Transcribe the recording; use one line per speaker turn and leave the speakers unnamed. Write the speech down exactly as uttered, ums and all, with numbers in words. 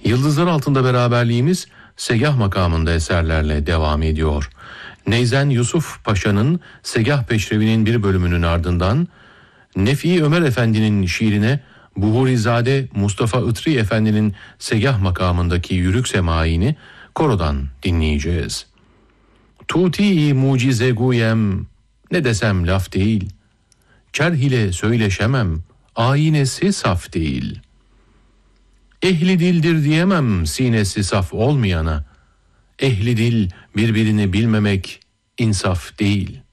Yıldızlar altında beraberliğimiz segah makamında eserlerle devam ediyor. Neyzen Yusuf Paşa'nın Segah Peşrevi'nin bir bölümünün ardından Nefi Ömer Efendi'nin şiirine Buhurizade Mustafa Itri Efendi'nin segah makamındaki yürük semaini korodan dinleyeceğiz. Tuti mucize guyem, ne desem laf değil. Çerh ile söyleşemem, ayinesi saf değil. Ehli dildir diyemem sinesi saf olmayana. Ehli dil birbirini bilmemek insaf değil.